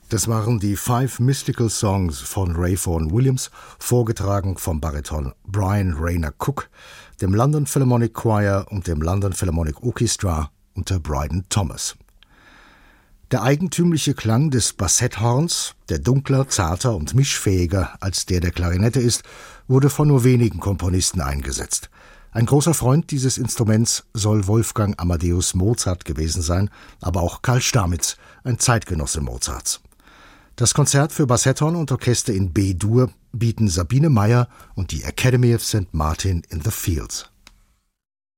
Das waren die Five Mystical Songs von Ray Vaughan Williams, vorgetragen vom Bariton Brian Rayner Cook, dem London Philharmonic Choir und dem London Philharmonic Orchestra unter Bryden Thomas. Der eigentümliche Klang des Bassetthorns, der dunkler, zarter und mischfähiger als der Klarinette ist, wurde von nur wenigen Komponisten eingesetzt. Ein großer Freund dieses Instruments soll Wolfgang Amadeus Mozart gewesen sein, aber auch Karl Stamitz, ein Zeitgenosse Mozarts. Das Konzert für Bassetthorn und Orchester in B-Dur bieten Sabine Meyer und die Academy of St. Martin in the Fields.